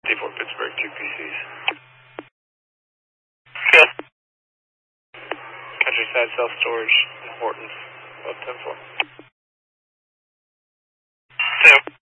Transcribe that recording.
D4 Pittsburgh, 2 PCs. Good. Countryside self-storage in Hortons, about 10-4. 2.